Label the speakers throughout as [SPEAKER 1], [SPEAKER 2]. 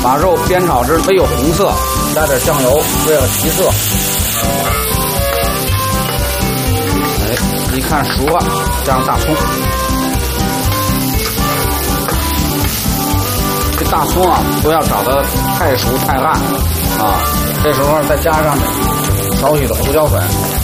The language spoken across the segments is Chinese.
[SPEAKER 1] 把肉煸炒至微有红色，加点酱油，为了提色。一看熟了，加上大葱。这大葱啊，不要炒得太熟太烂啊。这时候再加上少许的胡椒粉，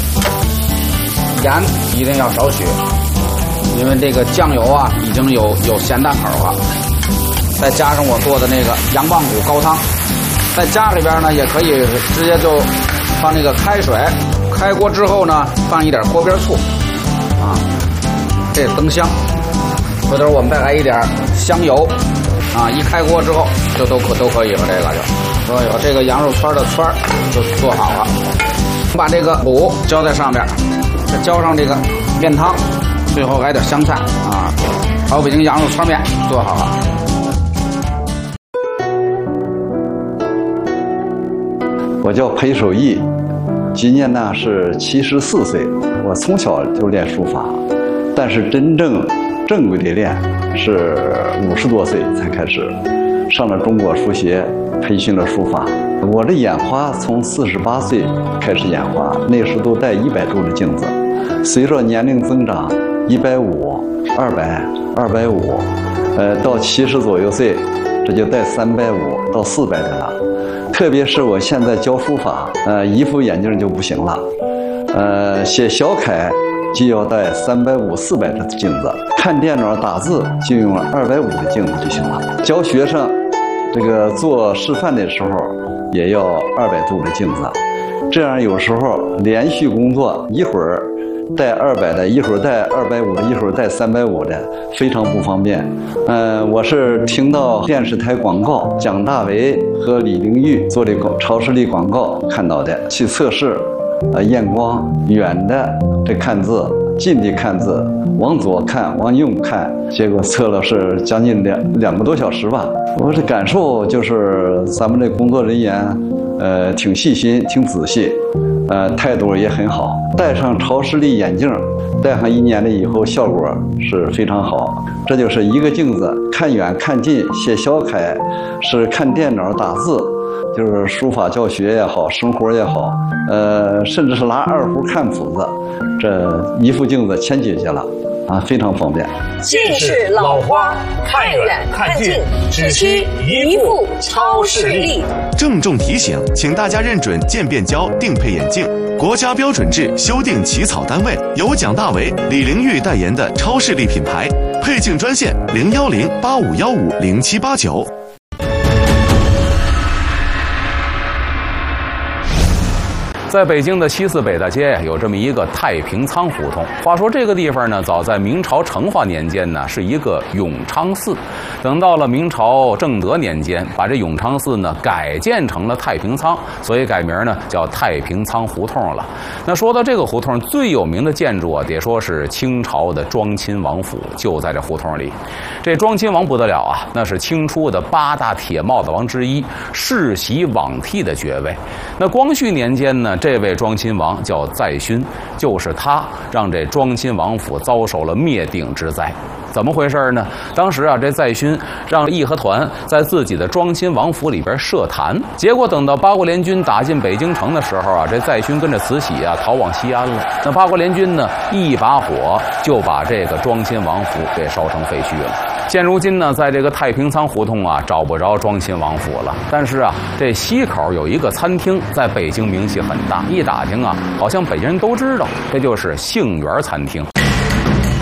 [SPEAKER 1] 盐一定要少许，因为这个酱油啊已经有咸淡口了。再加上我做的那个羊棒骨高汤，在家里边呢也可以直接就放那个开水，开锅之后呢放一点锅边醋。这增香，回头我们再来一点香油，一开锅之后就都可以了。这个就所以这个羊肉圈的圈就做好了。把这个卤浇在上面，再浇上这个面汤，最后来点香菜啊，老北京羊肉圈面做好了。
[SPEAKER 2] 我叫裴守义，今年呢是74岁。我从小就练书法。但是真正正规的练是50多岁才开始，上了中国书协，培训了书法。我的眼花从48岁开始眼花，那时都戴100度的镜子，随着年龄增长，150、200、250，到70左右岁，这就戴350到400的了。特别是我现在教书法，一副眼镜就不行了，写小楷就要戴350、400的镜子，看电脑打字就用250的镜子就行了。教学生这个做示范的时候也要200度的镜子，这样有时候连续工作，一会儿戴200的，一会儿戴250的，一会儿戴350的，非常不方便。我是听到电视台广告，蒋大为和李玲玉做的超视力广告看到的，去测试。验光，远的这看字，近的看字，往左看，往右看，结果测了是将近两个多小时吧。我这感受就是咱们这工作人员，挺细心，挺仔细，态度也很好。戴上超视力眼镜，戴上1年了以后，效果是非常好。这就是一个镜子，看远看近，写小楷，是看电脑打字。就是书法教学也好，生活也好，甚至是拿2胡看谱子，这一副镜子全解决了啊，非常方便。
[SPEAKER 3] 近视老花，看远看近，只需一副超视力。
[SPEAKER 4] 郑重提醒，请大家认准渐变焦定配眼镜，国家标准制修订起草单位，由蒋大为、李玲玉代言的超视力品牌。配镜专线010-8515-0789。
[SPEAKER 5] 在北京的西四北大街有这么一个太平仓胡同。话说这个地方呢，早在明朝成化年间呢，是一个永昌寺。等到了明朝正德年间，把这永昌寺呢改建成了太平仓，所以改名呢叫太平仓胡同了。那说到这个胡同最有名的建筑啊，得说是清朝的庄亲王府，就在这胡同里。这庄亲王不得了啊，那是清初的8大铁帽子王之一，世袭罔替的爵位。那光绪年间呢，这位庄亲王叫载勋，就是他让这庄亲王府遭受了灭顶之灾。怎么回事呢？当时啊，这载勋让义和团在自己的庄亲王府里边设坛，结果等到八国联军打进北京城的时候啊，这载勋跟着慈禧啊逃往西安了。那八国联军呢，一把火就把这个庄亲王府给烧成废墟了。现如今呢，在这个太平仓胡同啊，找不着庄亲王府了。但是啊，这西口有一个餐厅，在北京名气很大，一打听啊，好像北京人都知道，这就是杏园餐厅。